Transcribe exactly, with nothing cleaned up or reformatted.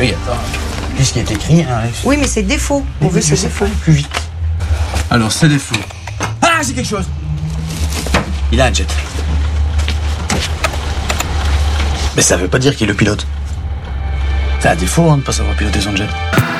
oui, attends. Qu'est-ce qui est écrit, hein, Alex? Oui, mais c'est défaut. On veut ce défaut. Plus vite. Alors, c'est défaut. Ah, c'est quelque chose. Il a un jet. Mais ça veut pas dire qu'il le pilote. C'est un défaut, hein, de pas savoir piloter son jet.